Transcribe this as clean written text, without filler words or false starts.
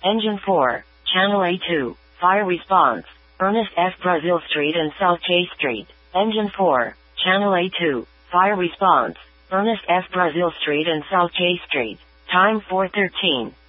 Engine 4, Channel A2, fire response, Ernest F. Brazil Street and South Chase Street. Engine 4, Channel A2, fire response, Ernest F. Brazil Street and South Chase Street. Time 4:13.